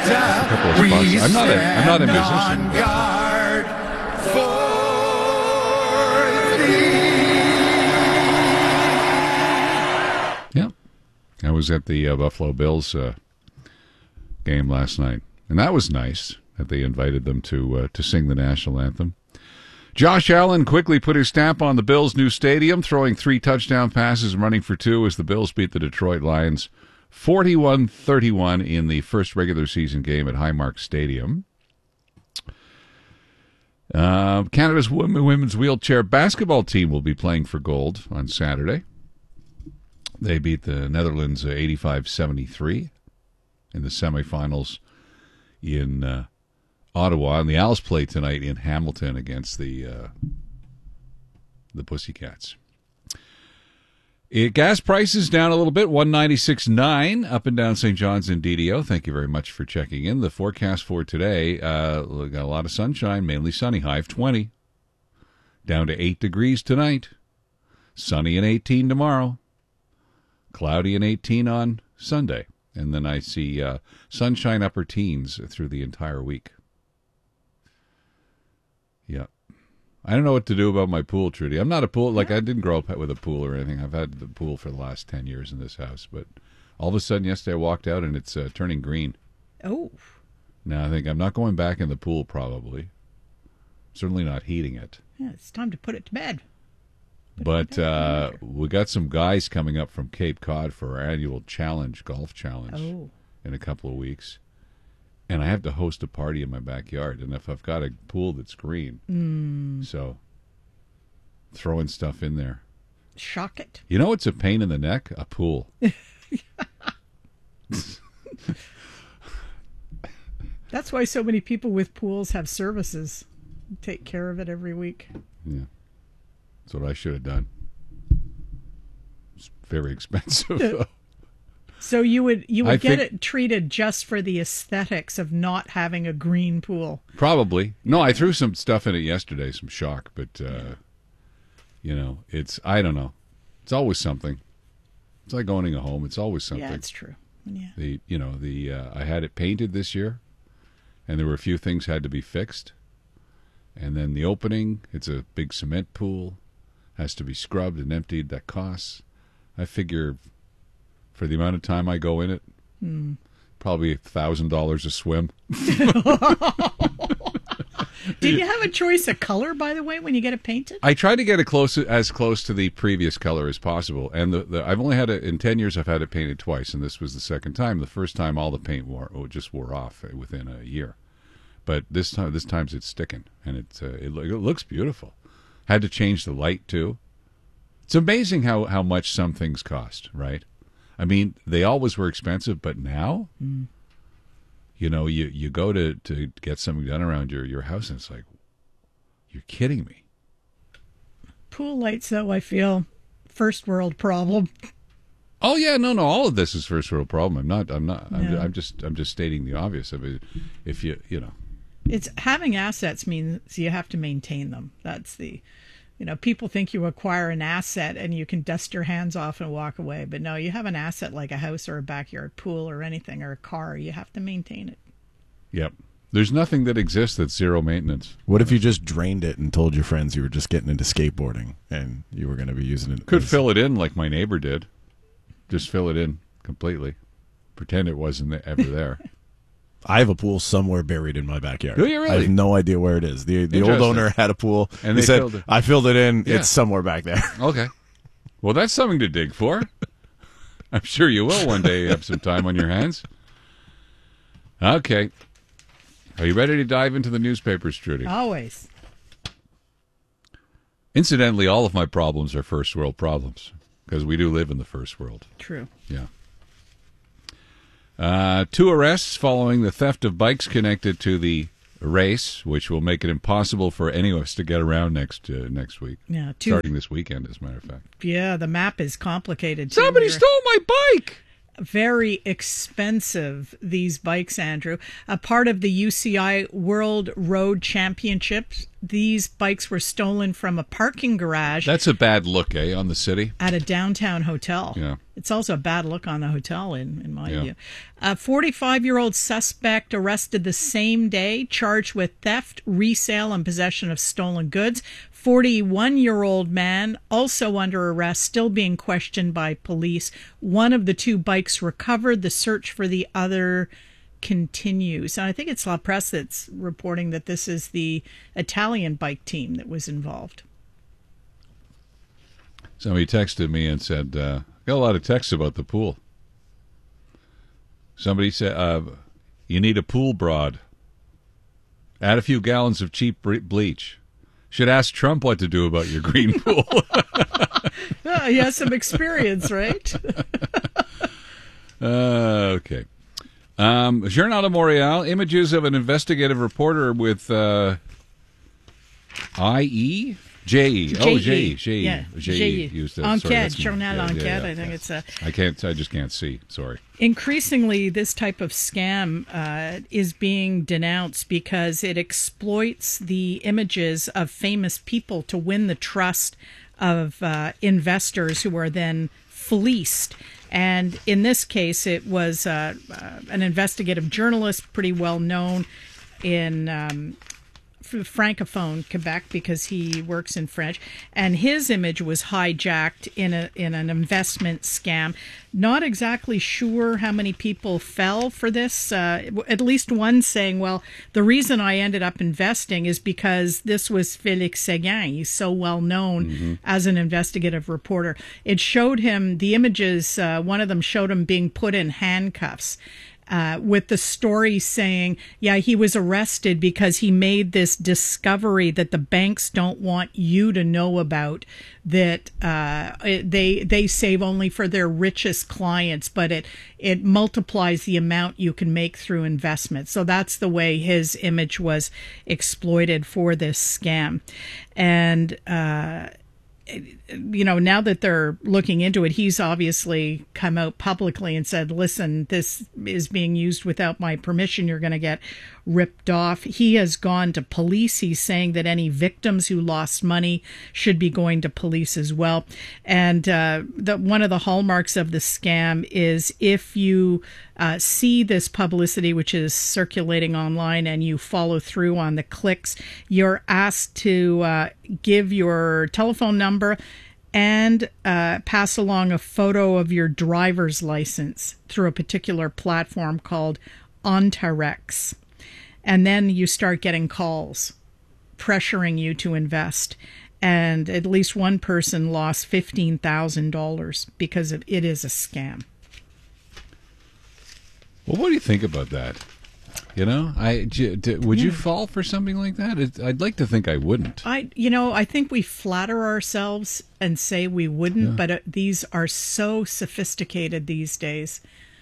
a couple of spots. I'm not a musician. Guard for thee. Yeah, I was at the Buffalo Bills game last night, and that was nice that they invited them to sing the national anthem. Josh Allen quickly put his stamp on the Bills' new stadium, throwing 3 touchdown passes and running for 2 as the Bills beat the Detroit Lions 41-31 in the first regular season game at Highmark Stadium. Canada's women's wheelchair basketball team will be playing for gold on Saturday. They beat the Netherlands 85-73 in the semifinals in Ottawa, and the Owls play tonight in Hamilton against the Pussycats. Gas prices down a little bit, 196.9 up and down St. John's and DDO. Thank you very much for checking in. The forecast for today, we got a lot of sunshine, mainly sunny, high of 20. Down to 8 degrees tonight. Sunny and 18 tomorrow. Cloudy and 18 on Sunday. And then I see sunshine upper teens through the entire week. Yeah. I don't know what to do about my pool, Trudy. I'm not a pool, I didn't grow up with a pool or anything. I've had the pool for the last 10 years in this house. But all of a sudden yesterday I walked out and it's turning green. Oh. Now I think I'm not going back in the pool probably. Certainly not heating it. Yeah, it's time to put it to bed. But we got some guys coming up from Cape Cod for our annual golf challenge in a couple of weeks. And I have to host a party in my backyard. And if I've got a pool that's green, so throwing stuff in there. Shock it. You know what's a pain in the neck? A pool. That's why so many people with pools have services. Take care of it every week. Yeah. That's what I should have done. It's very expensive, though. So you would get it treated just for the aesthetics of not having a green pool. Probably. No, I threw some stuff in it yesterday, some shock, but it's I don't know. It's always something. It's like owning a home. It's always something. Yeah, it's true. Yeah. I had it painted this year, and there were a few things had to be fixed. And then the opening, it's a big cement pool, has to be scrubbed and emptied. That costs. I figure for the amount of time I go in it, probably $1,000 a swim. Did you have a choice of color, by the way, when you get it painted? I try to get it as close to the previous color as possible. And I've only had it in 10 years. I've had it painted twice, and this was the second time. The first time, all the paint just wore off within a year. But this time it's sticking, and it looks beautiful. Had to change the light too. It's amazing how much some things cost, right? I mean, they always were expensive, but now, you go to get something done around your house, and it's like, you're kidding me. Pool lights, though, I feel first world problem. Oh yeah, no, all of this is first world problem. I'm just stating the obvious of it. If you know. It's having assets means you have to maintain them. That's people think you acquire an asset and you can dust your hands off and walk away. But no, you have an asset like a house or a backyard pool or anything or a car. You have to maintain it. Yep. There's nothing that exists that's zero maintenance. What if you just drained it and told your friends you were just getting into skateboarding and you were going to be using it? Could fill it in like my neighbor did. Just fill it in completely. Pretend it wasn't ever there. I have a pool somewhere buried in my backyard. Do you really? I have no idea where it is. The old owner had a pool. And he said, filled it. I filled it in. Yeah. It's somewhere back there. Okay. Well, that's something to dig for. I'm sure you will one day have some time on your hands. Okay. Are you ready to dive into the newspapers, Trudy? Always. Incidentally, all of my problems are first world problems because we do live in the first world. True. Yeah. 2 arrests following the theft of bikes connected to the race, which will make it impossible for any of us to get around next week. Yeah, starting this weekend, as a matter of fact. Yeah, the map is complicated. Somebody stole my bike! very expensive, these bikes, Andrew. A part of the UCI World Road Championships, these bikes were stolen from a parking garage. That's a bad look, on the city? At a downtown hotel. Yeah. It's also a bad look on the hotel, in my Yeah. view. A 45-year-old suspect arrested the same day, charged with theft, resale, and possession of stolen goods. 41-year-old man also under arrest, still being questioned by police. One of the two bikes recovered. The search for the other continues. And I think it's La Presse that's reporting that this is the Italian bike team that was involved. Somebody texted me and said, got a lot of texts about the pool. Somebody said, you need a pool broad. Add a few gallons of cheap bleach. Should ask Trump what to do about your green pool. Oh, he has some experience, right? Okay. Journal de Montréal, images of an investigative reporter with I.E.? J.E. Oh, J.E. J.E. Yeah, J.E. used that. Enquête, Sorry, that's Journal yeah, Enquête. yeah. I think it's a... I just can't see. Sorry. Increasingly, this type of scam is being denounced because it exploits the images of famous people to win the trust of investors who are then fleeced. And in this case, it was an investigative journalist, pretty well known in Francophone Quebec because he works in French, and his image was hijacked in an investment scam. Not exactly sure how many people fell for this. At least one saying, well, the reason I ended up investing is because this was Félix Séguin. He's so well known as an investigative reporter. It showed him the images. One of them showed him being put in handcuffs. With the story saying, yeah, he was arrested because he made this discovery that the banks don't want you to know about, that they save only for their richest clients, but it multiplies the amount you can make through investment. So that's the way his image was exploited for this scam. And now that they're looking into it, he's obviously come out publicly and said, listen, this is being used without my permission. You're going to get ripped off. He has gone to police. He's saying that any victims who lost money should be going to police as well. And one of the hallmarks of the scam is if you see this publicity, which is circulating online, and you follow through on the clicks, you're asked to give your telephone number and pass along a photo of your driver's license through a particular platform called Ontarex. And then you start getting calls pressuring you to invest. And at least one person lost $15,000 because it is a scam. Well, what do you think about that? Would you fall for something like that? I'd like to think I wouldn't. I think we flatter ourselves and say we wouldn't, but these are so sophisticated these days.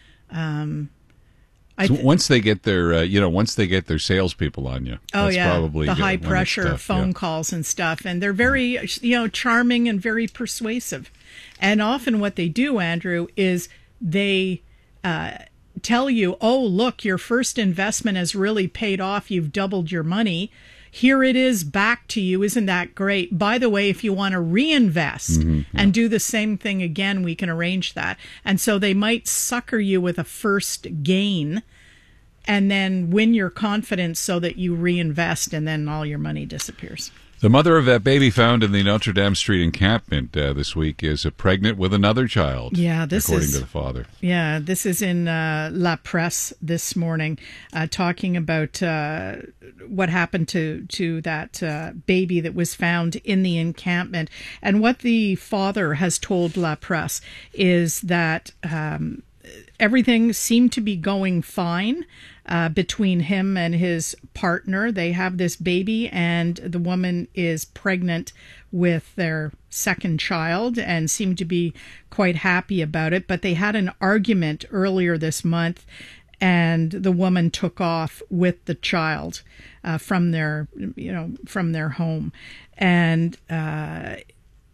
Once they get their salespeople on you, that's probably the good high pressure phone calls and stuff, and they're very charming and very persuasive. And often what they do, Andrew, is they tell you, oh, look, your first investment has really paid off. You've doubled your money. Here it is back to you. Isn't that great? By the way, if you want to reinvest and do the same thing again, we can arrange that. And so they might sucker you with a first gain and then win your confidence so that you reinvest, and then all your money disappears. The mother of that baby found in the Notre Dame Street encampment this week is pregnant with another child. Yeah, according to the father. Yeah, this is in La Presse this morning, talking about what happened to that baby that was found in the encampment. And what the father has told La Presse is that everything seemed to be going fine between him and his partner. They have this baby, and the woman is pregnant with their second child and seemed to be quite happy about it. But they had an argument earlier this month, and the woman took off with the child from their home. And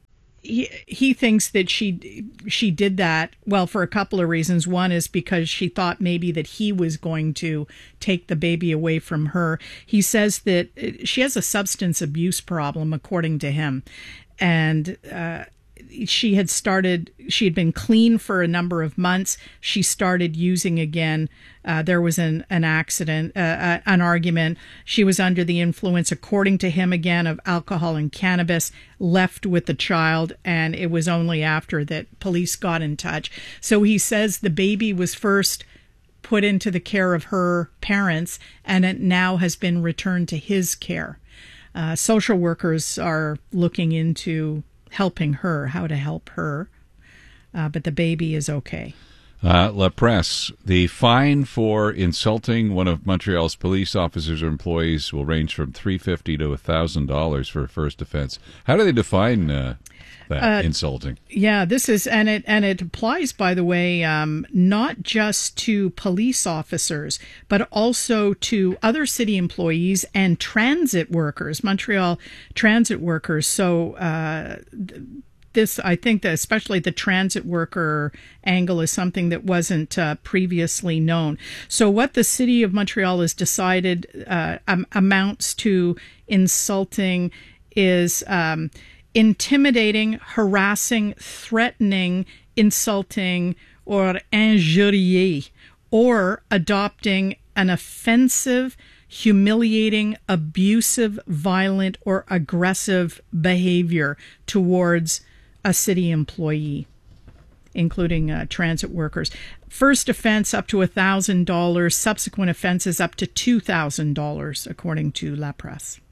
he thinks that she did that, well, for a couple of reasons. One is because she thought maybe that he was going to take the baby away from her. He says that she has a substance abuse problem, according to him. And she had been clean for a number of months. She started using again. There was an accident, an argument. She was under the influence, according to him again, of alcohol and cannabis, left with the child, and it was only after that police got in touch. So he says the baby was first put into the care of her parents, and it now has been returned to his care. Social workers are looking into helping her, how to help her, but the baby is okay. La Presse, the fine for insulting one of Montreal's police officers or employees will range from $350 to $1,000 for a first offense. How do they define that insulting? Yeah, this is, and it applies, by the way, not just to police officers, but also to other city employees and transit workers, Montreal transit workers. So this, I think that especially the transit worker angle is something that wasn't previously known. So what the city of Montreal has decided amounts to insulting is intimidating, harassing, threatening, insulting, or injurier, or adopting an offensive, humiliating, abusive, violent, or aggressive behavior towards a city employee, including transit workers. First offense up to $1,000, subsequent offenses up to $2,000, according to La Presse.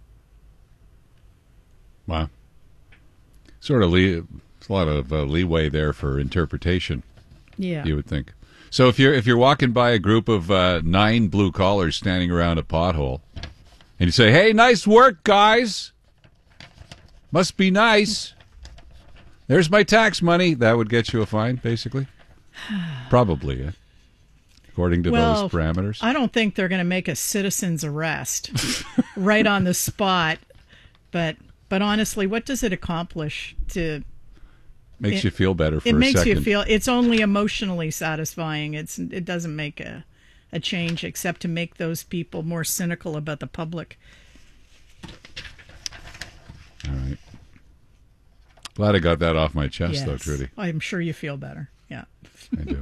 Wow. Sort of a lot of leeway there for interpretation. Yeah, you would think. So if you're walking by a group of 9 blue collars standing around a pothole, and you say, "Hey, nice work, guys. Must be nice. There's my tax money," that would get you a fine, basically. Probably, yeah. According to those parameters. I don't think they're going to make a citizen's arrest right on the spot, but honestly, what does it accomplish to? Makes you feel better for a second. It makes you feel. It's only emotionally satisfying. It doesn't make a change except to make those people more cynical about the public. All right. Glad I got that off my chest, though, Trudy. I'm sure you feel better. Yeah. I do.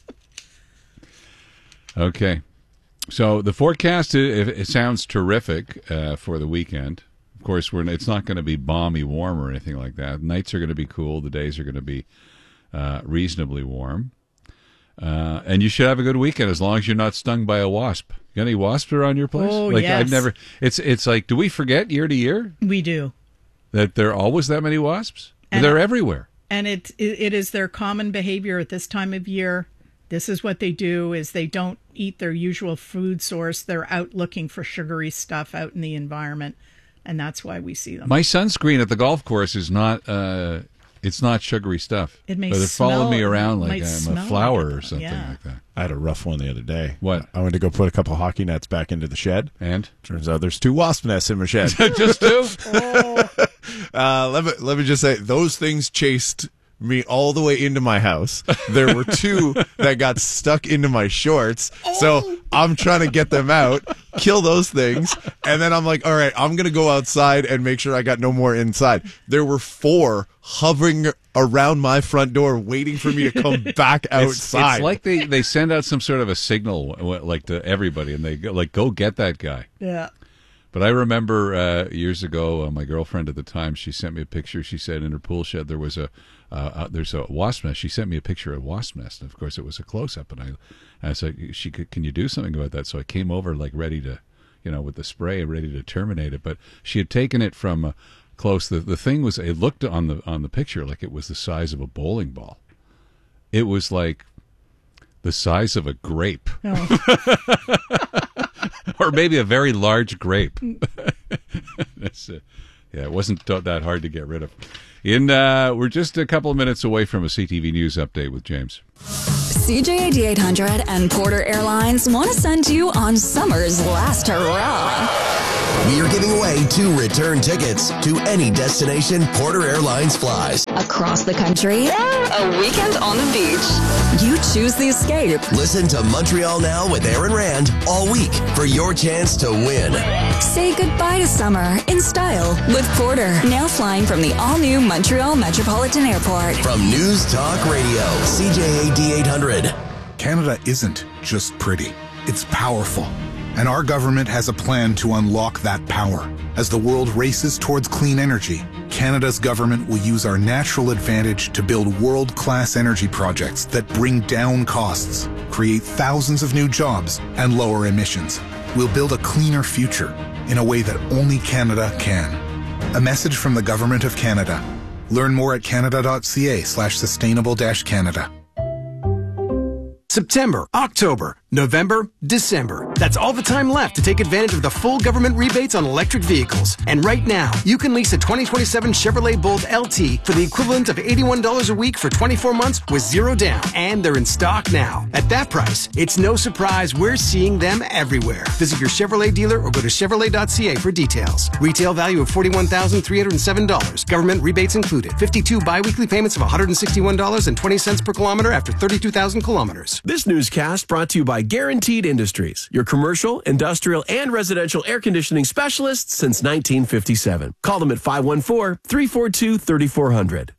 Okay. So the forecast, it sounds terrific for the weekend. Of course, it's not going to be balmy warm or anything like that. Nights are going to be cool. The days are going to be reasonably warm. And you should have a good weekend as long as you're not stung by a wasp. You got any wasps around your place? Oh, yes. I've never. It's like, do we forget year to year? We do. That there are always that many wasps? And they're everywhere. And it is their common behavior at this time of year. This is what they do, is they don't eat their usual food source. They're out looking for sugary stuff out in the environment, and that's why we see them. My sunscreen at the golf course is not it's not sugary stuff. It may but they're following me around like I'm a flower or something like that. I had a rough one the other day. What? I went to go put a couple hockey nets back into the shed. And? Turns out there's 2 wasp nests in my shed. Just 2? Oh. Let me just say, those things chased me all the way into my house. There were 2 that got stuck into my shorts. So I'm trying to get them out, kill those things. And then I'm like, all right, I'm going to go outside and make sure I got no more inside. There were 4 hovering around my front door waiting for me to come back outside. It's like they send out some sort of a signal like to everybody, and they go get that guy. Yeah. But I remember years ago, my girlfriend at the time, she sent me a picture. She said in her pool shed there's a wasp nest. She sent me a picture of a wasp nest, and of course it was a close-up. And I said, "Can you do something about that?" So I came over ready to, with the spray, ready to terminate it. But she had taken it from close. The thing was, it looked on the picture like it was the size of a bowling ball. It was like the size of a grape. Oh. Or maybe a very large grape. It wasn't that hard to get rid of. We're just a couple of minutes away from a CTV News update with James. CJAD 800 and Porter Airlines want to send you on summer's last hurrah. We are giving away 2 return tickets to any destination Porter Airlines flies. Across the country, a weekend on the beach. You choose the escape. Listen to Montreal Now with Aaron Rand all week for your chance to win. Say goodbye to summer in style with Porter. Now flying from the all-new Montreal Metropolitan Airport. From News Talk Radio, CJAD 800. Canada isn't just pretty. It's powerful. And our government has a plan to unlock that power. As the world races towards clean energy, Canada's government will use our natural advantage to build world-class energy projects that bring down costs, create thousands of new jobs, and lower emissions. We'll build a cleaner future in a way that only Canada can. A message from the Government of Canada. Learn more at canada.ca/sustainable-Canada. September, October, November, December. That's all the time left to take advantage of the full government rebates on electric vehicles. And right now, you can lease a 2027 Chevrolet Bolt LT for the equivalent of $81 a week for 24 months with 0 down. And they're in stock now. At that price, it's no surprise we're seeing them everywhere. Visit your Chevrolet dealer or go to Chevrolet.ca for details. Retail value of $41,307. Government rebates included. 52 biweekly payments of $161.20 per kilometer after 32,000 kilometers. This newscast brought to you by Guaranteed Industries, your commercial, industrial, and residential air conditioning specialists since 1957. Call them at 514-342-3400.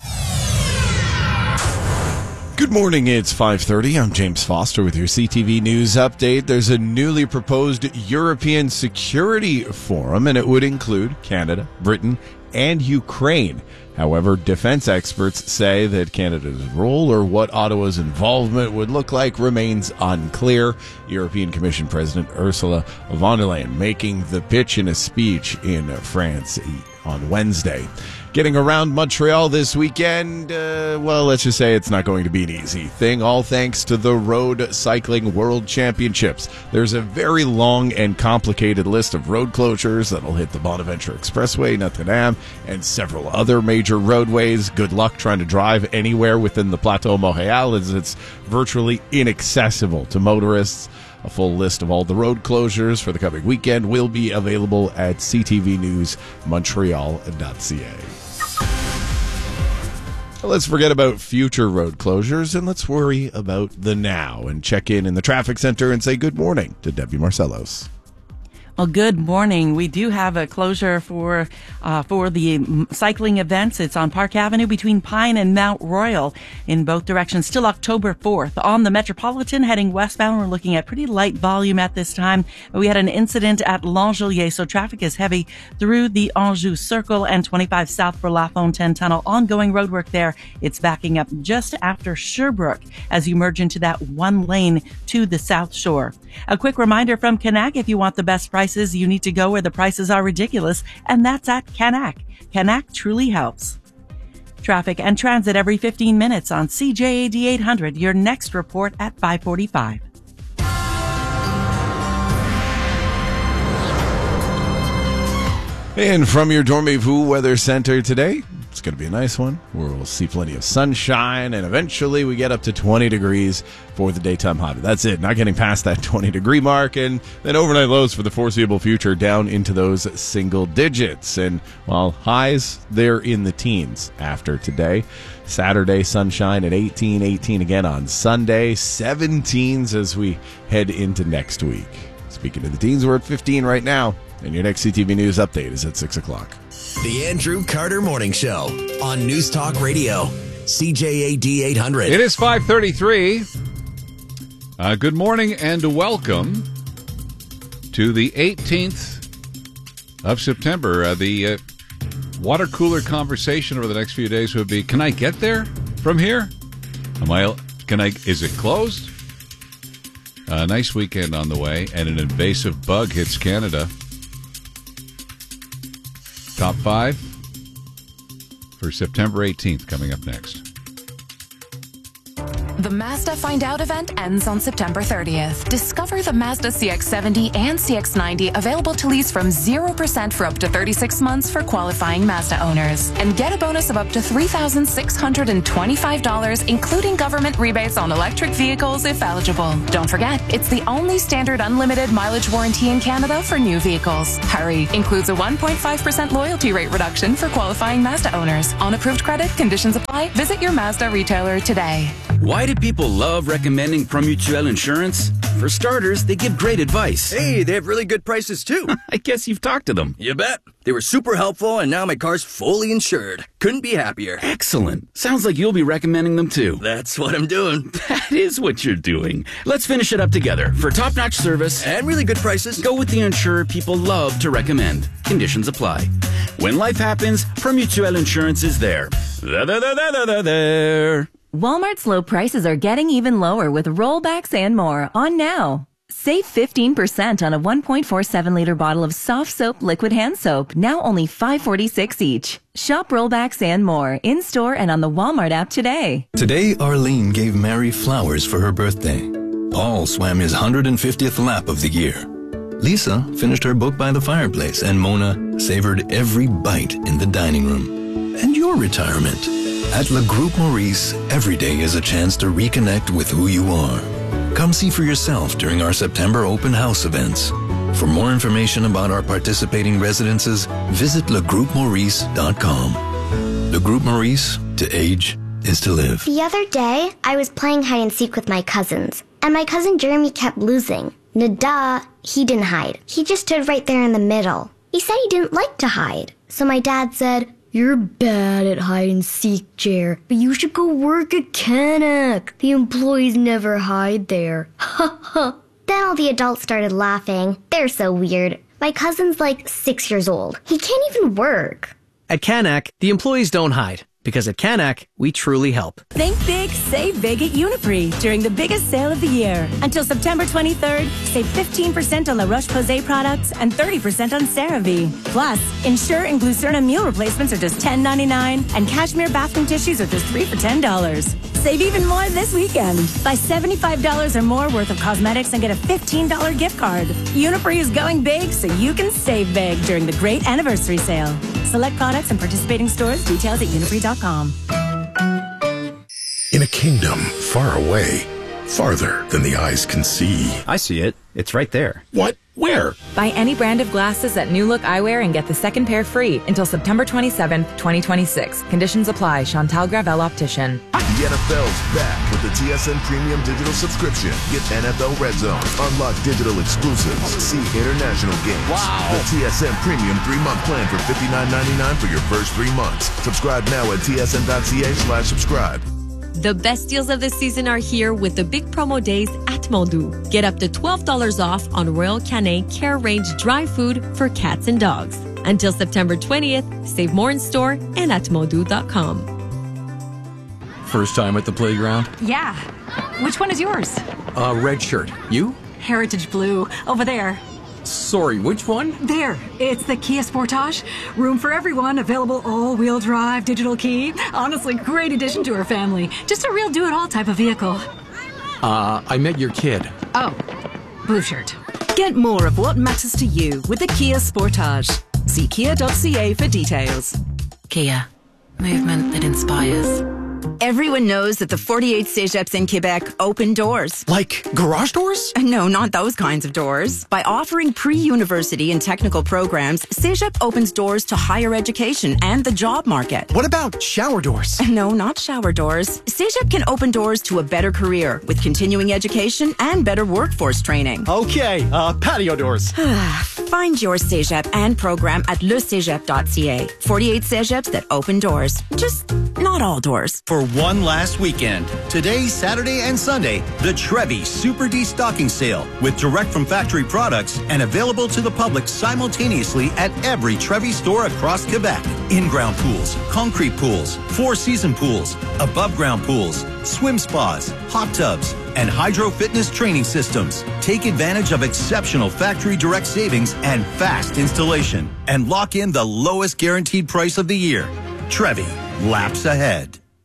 Good morning, it's 5:30. I'm James Foster with your CTV News Update. There's a newly proposed European Security Forum, and it would include Canada, Britain, and Ukraine. However, defense experts say that Canada's role or what Ottawa's involvement would look like remains unclear. European Commission President Ursula von der Leyen making the pitch in a speech in France on Wednesday. Getting around Montreal this weekend, well, let's just say it's not going to be an easy thing, all thanks to the Road Cycling World Championships. There's a very long and complicated list of road closures that'll hit the Bonaventure Expressway, Notre-Dame, and several other major roadways. Good luck trying to drive anywhere within the Plateau Montréal, as it's virtually inaccessible to motorists. A full list of all the road closures for the coming weekend will be available at ctvnewsmontreal.ca. Let's forget about future road closures and let's worry about the now and check in the traffic center and say good morning to Debbie Marcellos. Well, good morning. We do have a closure for the cycling events. It's on Park Avenue between Pine and Mount Royal in both directions. Still October 4th. On the Metropolitan heading westbound, we're looking at pretty light volume at this time. We had an incident at L'Angelier, so traffic is heavy through the Anjou Circle and 25 south for La Fontaine Tunnel. Ongoing roadwork there. It's backing up just after Sherbrooke as you merge into that one lane to the South Shore. A quick reminder from Canac, if you want the best prices, you need to go where the prices are ridiculous, and that's at Canac. Canac truly helps. Traffic and transit every 15 minutes on CJAD 800. Your next report at 5:45. And from your Dormez-vous Weather Center today, it's going to be a nice one where we'll see plenty of sunshine, and eventually we get up to 20 degrees for the daytime high. But that's it, not getting past that 20-degree mark, and then overnight lows for the foreseeable future down into those single digits. And while highs, they're in the teens after today. Saturday, sunshine at 18 again on Sunday, 17s as we head into next week. Speaking of the teens, we're at 15 right now, and your next CTV News update is at 6 o'clock. The Andrew Carter Morning Show on News Talk Radio, CJAD 800. It is 5:33. Good morning and welcome to the 18th of September. The water cooler conversation over the next few days would be, can I get there from here? Is it closed? A nice weekend on the way, and an invasive bug hits Canada. Top 5 for September 18th coming up next. The Mazda Find Out event ends on September 30th. Discover the Mazda CX-70 and CX-90 available to lease from 0% for up to 36 months for qualifying Mazda owners. And get a bonus of up to $3,625, including government rebates on electric vehicles if eligible. Don't forget, it's the only standard unlimited mileage warranty in Canada for new vehicles. Hurry! Includes a 1.5% loyalty rate reduction for qualifying Mazda owners. On approved credit, conditions apply. Visit your Mazda retailer today. Why do people love recommending Promutuel Insurance? For starters, they give great advice. Hey, they have really good prices too. I guess you've talked to them. You bet. They were super helpful, and now my car's fully insured. Couldn't be happier. Excellent. Sounds like you'll be recommending them too. That's what I'm doing. That is what you're doing. Let's finish it up together. For top-notch service and really good prices, go with the insurer people love to recommend. Conditions apply. When life happens, Promutuel Insurance is there. There. Walmart's low prices are getting even lower with rollbacks and more on now. Save 15% on a 1.47-liter bottle of soft soap liquid hand soap, now only $5.46 each. Shop rollbacks and more in-store and on the Walmart app today. Today, Arlene gave Mary flowers for her birthday. Paul swam his 150th lap of the year. Lisa finished her book by the fireplace, and Mona savored every bite in the dining room. And your retirement. At Le Groupe Maurice, every day is a chance to reconnect with who you are. Come see for yourself during our September open house events. For more information about our participating residences, visit legroupemaurice.com. Le Groupe Maurice, to age is to live. The other day, I was playing hide and seek with my cousins, and my cousin Jeremy kept losing. Nada, he didn't hide. He just stood right there in the middle. He said he didn't like to hide. So my dad said, "You're bad at hide and seek, Jer, but you should go work at Canuck. The employees never hide there." Ha ha. Then all the adults started laughing. They're so weird. My cousin's like 6 years old. He can't even work. At Canuck, the employees don't hide. Because at Canuck, we truly help. Think big, save big at Uniprix during the biggest sale of the year. Until September 23rd, save 15% on La Roche-Posay products and 30% on CeraVe. Plus, Ensure and Glucerna meal replacements are just $10.99 and Cashmere bathroom tissues are just $3 for $10. Save even more this weekend. Buy $75 or more worth of cosmetics and get a $15 gift card. Uniprix is going big so you can save big during the great anniversary sale. Select products and participating stores. Details at uniprix.com. In a kingdom far away, farther than the eyes can see. I see it. It's right there. What? Where? Buy any brand of glasses at New Look Eyewear and get the second pair free until September 27th, 2026. Conditions apply. Chantal Gravel Optician. The NFL's back with the TSN Premium Digital Subscription. Get NFL Red Zone, unlock digital exclusives, see international games. Wow! The TSN Premium 3-month plan for $59.99 for your first 3 months. Subscribe now at tsn.ca/subscribe. The best deals of the season are here with the big promo days at Mondo. Get up to $12 off on Royal Canin Care Range dry food for cats and dogs. Until September 20th, save more in store and at mondo.com. First time at the playground? Yeah. Which one is yours? Red shirt. You? Heritage Blue. Over there. Sorry, which one? There. It's the Kia Sportage. Room for everyone. Available all-wheel drive, digital key. Honestly, great addition to our family. Just a real do-it-all type of vehicle. I met your kid. Oh. Blue shirt. Get more of what matters to you with the Kia Sportage. See kia.ca for details. Kia. Movement that inspires. Everyone knows that the 48 Cégeps in Quebec open doors. Like garage doors? No, not those kinds of doors. By offering pre-university and technical programs, Cégep opens doors to higher education and the job market. What about shower doors? No, not shower doors. Cégep can open doors to a better career with continuing education and better workforce training. Okay, patio doors. Find your Cégep and program at lecégep.ca. 48 Cégeps that open doors. Just not all doors. For one last weekend, today, Saturday, and Sunday, the Trevi Super De-Stocking Sale with direct from factory products and available to the public simultaneously at every Trevi store across Quebec. In-ground pools, concrete pools, four-season pools, above-ground pools, swim spas, hot tubs, and hydro fitness training systems. Take advantage of exceptional factory direct savings and fast installation and lock in the lowest guaranteed price of the year. Trevi, laps ahead.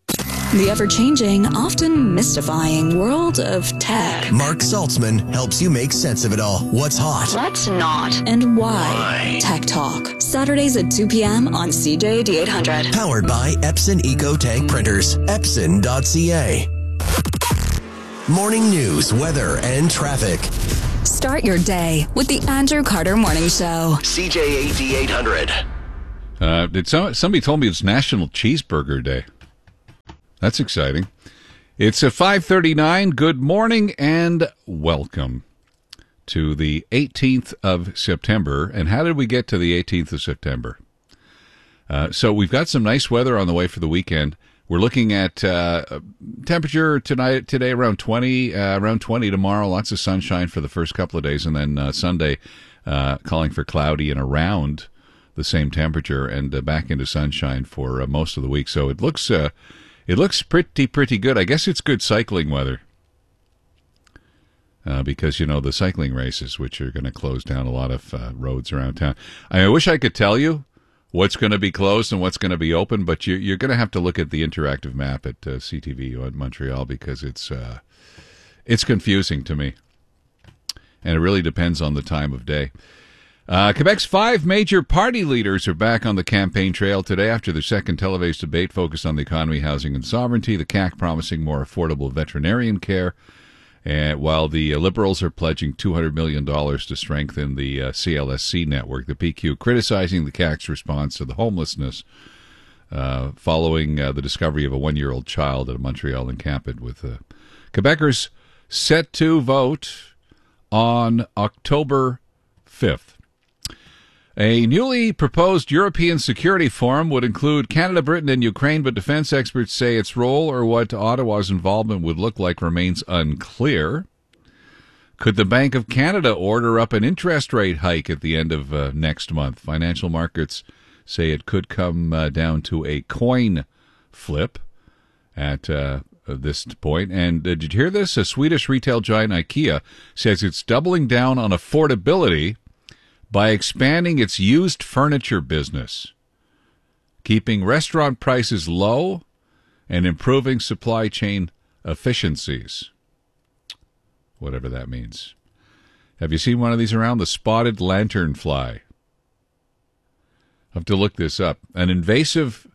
The ever-changing, often mystifying world of tech. Mark Saltzman helps you make sense of it all. What's hot? What's not? And why? Tech Talk. Saturdays at 2 p.m. on CJAD 800. Powered by Epson EcoTank Printers. Epson.ca. Morning news, weather, and traffic. Start your day with the Andrew Carter Morning Show. CJAD 800. Somebody told me it's National Cheeseburger Day. That's exciting. It's a 5:39. Good morning and welcome to the 18th of September. And how did we get to the 18th of September? So we've got some nice weather on the way for the weekend. We're looking at temperature today around 20 tomorrow. Lots of sunshine for the first couple of days, and then Sunday calling for cloudy and around the same temperature, and back into sunshine for most of the week. So it looks pretty good. I guess it's good cycling weather because the cycling races, which are going to close down a lot of roads around town. I wish I could tell you what's going to be closed and what's going to be open, but you're going to have to look at the interactive map at CTV in Montreal because it's confusing to me, and it really depends on the time of day. Quebec's 5 major party leaders are back on the campaign trail today after their second televised debate focused on the economy, housing, and sovereignty. The CAQ promising more affordable veterinarian care, while the Liberals are pledging $200 million to strengthen the CLSC network. The PQ criticizing the CAQ's response to the homelessness following the discovery of a 1-year-old child at a Montreal encampment, with Quebecers set to vote on October 5th. A newly proposed European Security Forum would include Canada, Britain, and Ukraine, but defense experts say its role or what Ottawa's involvement would look like remains unclear. Could the Bank of Canada order up an interest rate hike at the end of next month? Financial markets say it could come down to a coin flip at this point. And did you hear this? A Swedish retail giant, IKEA, says it's doubling down on affordability by expanding its used furniture business, keeping restaurant prices low, and improving supply chain efficiencies. Whatever that means. Have you seen one of these around? The spotted lanternfly. I have to look this up. An invasive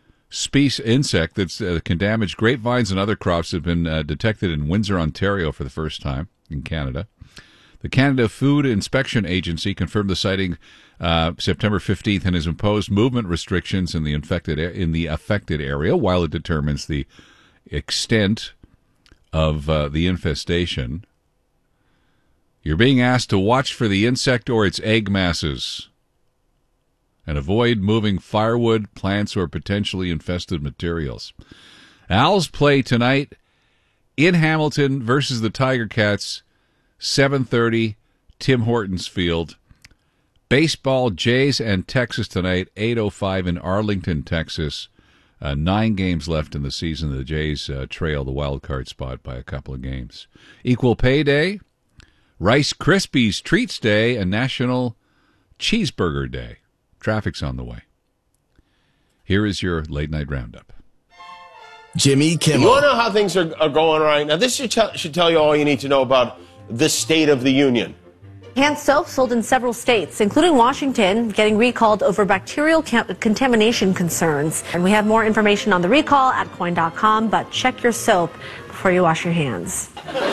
insect that can damage grapevines and other crops have been detected in Windsor, Ontario for the first time in Canada. The Canada Food Inspection Agency confirmed the sighting September 15th and has imposed movement restrictions in the affected area while it determines the extent of the infestation. You're being asked to watch for the insect or its egg masses and avoid moving firewood, plants, or potentially infested materials. Owls play tonight in Hamilton versus the Tiger Cats. 7:30, Tim Hortons Field. Baseball, Jays and Texas tonight, 8:05 in Arlington, Texas. 9 games left in the season. The Jays trail the wild card spot by a couple of games. Equal Pay Day, Rice Krispies Treats Day, and National Cheeseburger Day. Traffic's on the way. Here is your late night roundup. Jimmy Kimmel. You want to know how things are going right now? This should tell you all you need to know about the State of the Union. Hand soap sold in several states, including Washington, getting recalled over bacterial contamination concerns. And we have more information on the recall at coin.com, but check your soap before you wash your hands.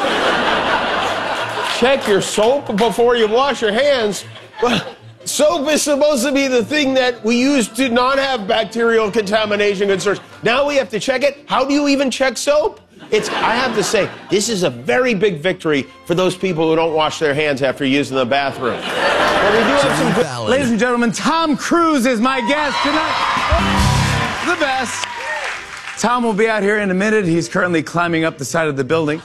Check your soap before you wash your hands? Well, soap is supposed to be the thing that we use to not have bacterial contamination concerns. Now we have to check it? How do you even check soap? I have to say, this is a very big victory for those people who don't wash their hands after using the bathroom. But we do have some good... Ladies and gentlemen, Tom Cruise is my guest tonight. The best. Tom will be out here in a minute. He's currently climbing up the side of the building.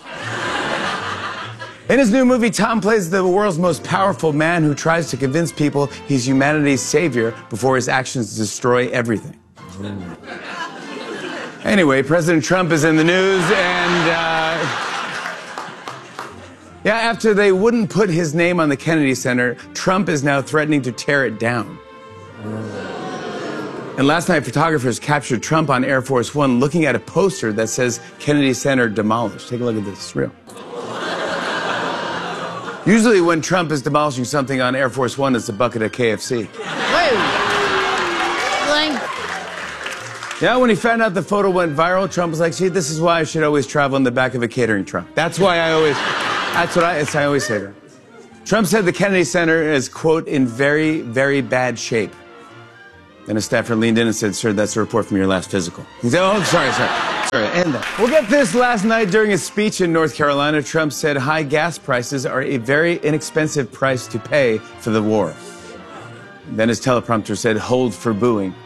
In his new movie, Tom plays the world's most powerful man who tries to convince people he's humanity's savior before his actions destroy everything. Anyway, President Trump is in the news, and after they wouldn't put his name on the Kennedy Center, Trump is now threatening to tear it down. And last night, photographers captured Trump on Air Force One looking at a poster that says Kennedy Center demolished. Take a look at this. It's real. Usually when Trump is demolishing something on Air Force One, it's a bucket of KFC. Yeah, when he found out the photo went viral, Trump was like, see, this is why I should always travel in the back of a catering truck. That's why I always say to her. Trump said the Kennedy Center is, quote, in very, very bad shape. Then a staffer leaned in and said, sir, that's a report from your last physical. He said, oh, sorry, end that. We'll get this. Last night during a speech in North Carolina, Trump said high gas prices are a very inexpensive price to pay for the war. Then his teleprompter said, hold for booing.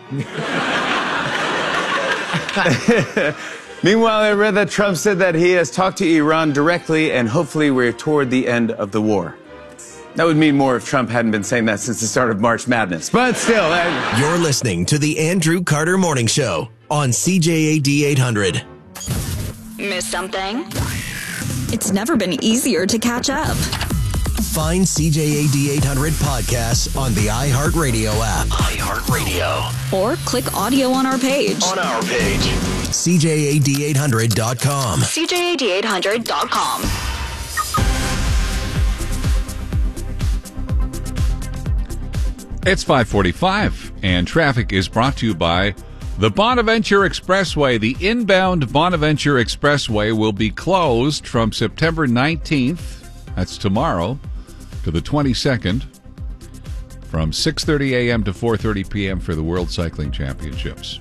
Meanwhile, I read that Trump said that he has talked to Iran directly and hopefully we're toward the end of the war. That would mean more if Trump hadn't been saying that since the start of March Madness. But still. You're listening to the Andrew Carter Morning Show on CJAD 800. Miss something? It's never been easier to catch up. Find CJAD 800 podcasts on the iHeartRadio app. iHeartRadio. Or click audio on our page. CJAD800.com. CJAD800.com. It's 5:45, and traffic is brought to you by the Bonaventure Expressway. The inbound Bonaventure Expressway will be closed from September 19th, that's tomorrow, to the 22nd, from 6:30 a.m. to 4:30 p.m. for the World Cycling Championships.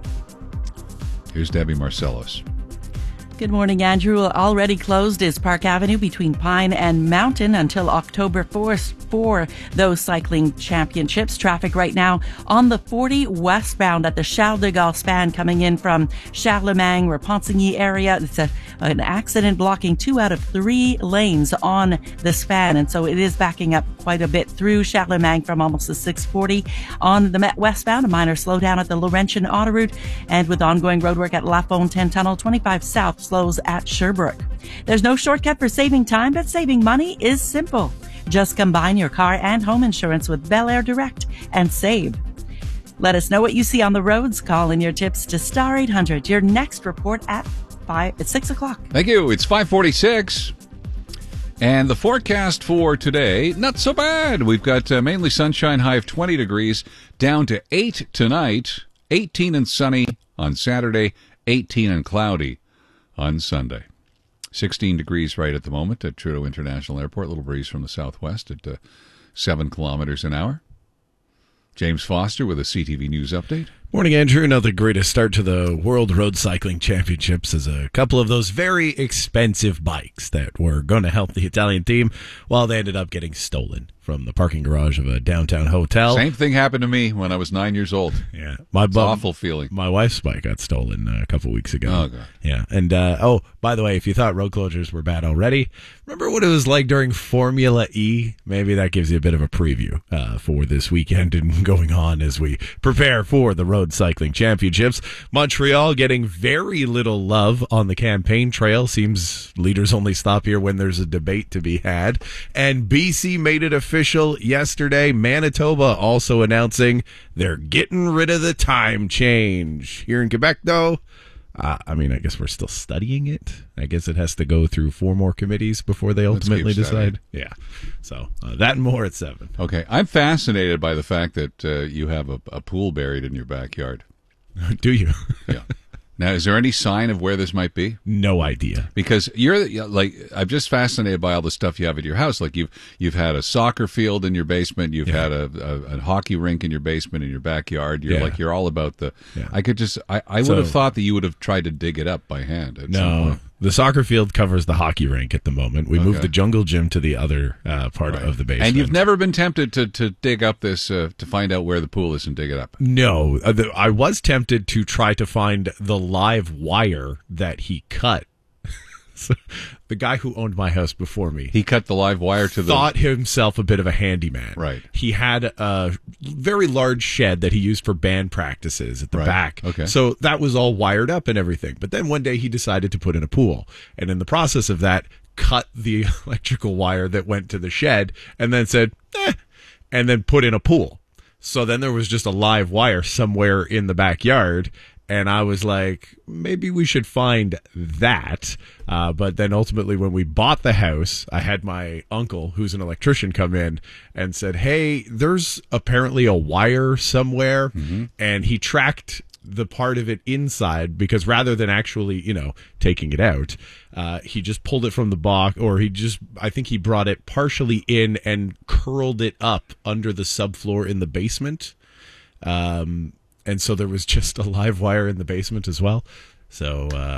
Here's Debbie Marcellos. Good morning, Andrew. Already closed is Park Avenue between Pine and Mountain until October 4th for those cycling championships. Traffic right now on the 40 westbound at the Charles de Gaulle span coming in from Charlemagne, Repentigny area. It's an accident blocking 2 out of 3 lanes on the span, and so it is backing up quite a bit through Charlemagne from almost the 640. On the Met westbound, a minor slowdown at the Laurentian Autoroute, and with ongoing roadwork at La Fontaine Tunnel, 25 south slows at Sherbrooke. There's no shortcut for saving time, but saving money is simple. Just combine your car and home insurance with Bel Air Direct and save. Let us know what you see on the roads. Call in your tips to Star 800. Your next report at 6 o'clock. Thank you. It's 5:46. And the forecast for today, not so bad. We've got mainly sunshine, high of 20 degrees, down to 8 tonight, 18 and sunny on Saturday, 18 and cloudy on Sunday. 16 degrees right at the moment at Trudeau International Airport. A little breeze from the southwest at 7 kilometers an hour. James Foster with a CTV News update. Morning, Andrew. Not the greatest start to the World Road Cycling Championships as a couple of those very expensive bikes that were going to help the Italian team, well, they ended up getting stolen from the parking garage of a downtown hotel. Same thing happened to me when I was 9 years old. Yeah. It's an awful feeling. My wife's bike got stolen a couple weeks ago. Oh, God. Yeah. And, by the way, if you thought road closures were bad already, remember what it was like during Formula E? Maybe that gives you a bit of a preview for this weekend and going on as we prepare for the Road Cycling Championships. Montreal getting very little love on the campaign trail. Seems leaders only stop here when there's a debate to be had. And BC made it official yesterday. Manitoba also announcing they're getting rid of the time change. Here in Quebec, though, I guess we're still studying it. I guess it has to go through 4 more committees before they ultimately decide. Yeah. So that and more at 7. Okay. I'm fascinated by the fact that you have a pool buried in your backyard. Do you? Yeah. Now, is there any sign of where this might be? No idea. Because I'm just fascinated by all the stuff you have at your house. Like you've had a soccer field in your basement. You've had a hockey rink in your basement in your backyard. You're all about the. Yeah. I would have thought that you would have tried to dig it up by hand. At some point. The soccer field covers the hockey rink at the moment. We moved the jungle gym to the other part of the basement. And you've never been tempted to dig up this, to find out where the pool is and dig it up? No. I was tempted to try to find the live wire that he cut. So, the guy who owned my house before me. He cut the live wire to thought himself a bit of a handyman. Right. He had a very large shed that he used for band practices at the back. Okay. So that was all wired up and everything. But then one day he decided to put in a pool. And in the process of that, cut the electrical wire that went to the shed and then said, and then put in a pool. So then there was just a live wire somewhere in the backyard. And I was like, maybe we should find that. But then ultimately when we bought the house, I had my uncle, who's an electrician, come in and said, hey, there's apparently a wire somewhere. Mm-hmm. And he tracked the part of it inside, because rather than actually, taking it out, he just pulled it from the box, or I think he brought it partially in and curled it up under the subfloor in the basement. And so there was just a live wire in the basement as well. So,